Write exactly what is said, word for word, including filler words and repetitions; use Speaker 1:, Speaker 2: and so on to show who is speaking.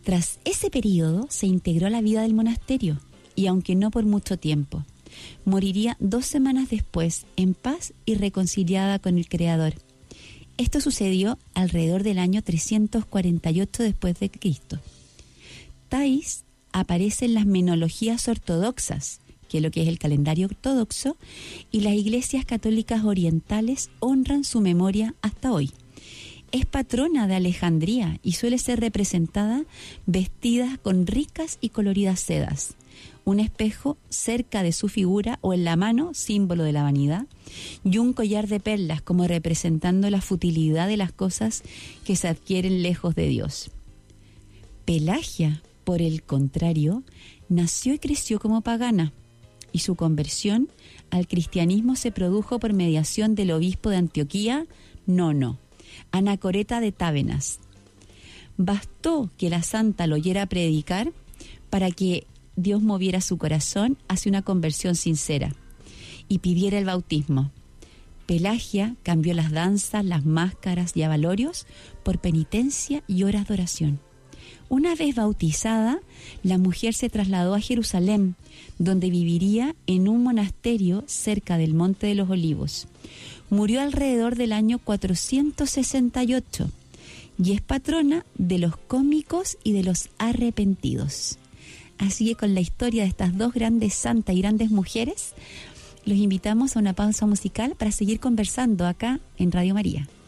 Speaker 1: Tras ese periodo se integró a la vida del monasterio, y aunque no por mucho tiempo, moriría dos semanas después en paz y reconciliada con el Creador. Esto sucedió alrededor del año trescientos cuarenta y ocho después de Cristo. Thais aparece en las menologías ortodoxas, que es lo que es el calendario ortodoxo, y las iglesias católicas orientales honran su memoria hasta hoy. Es patrona de Alejandría y suele ser representada vestida con ricas y coloridas sedas, un espejo cerca de su figura o en la mano, símbolo de la vanidad, y un collar de perlas como representando la futilidad de las cosas que se adquieren lejos de Dios. Pelagia, por el contrario, nació y creció como pagana, y su conversión al cristianismo se produjo por mediación del obispo de Antioquía, Nono, Anacoreta de Tábenas. Bastó que la santa lo oyera predicar para que Dios moviera su corazón hacia una conversión sincera y pidiera el bautismo. Pelagia cambió las danzas, las máscaras y abalorios por penitencia y horas de oración. Una vez bautizada, la mujer se trasladó a Jerusalén, donde viviría en un monasterio cerca del Monte de los Olivos. Murió alrededor del año cuatrocientos sesenta y ocho y es patrona de los cómicos y de los arrepentidos. Así que con la historia de estas dos grandes santas y grandes mujeres, los invitamos a una pausa musical para seguir conversando acá en Radio María.